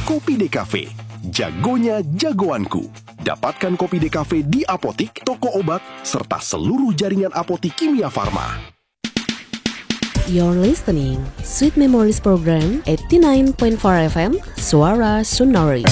Kopi DKV. Jagonya jagoanku. Dapatkan Kopi DKV di apotik, toko obat, serta seluruh jaringan apotik Kimia Farma. You're listening Sweet Memories Program 89.4 FM Suara Sunari.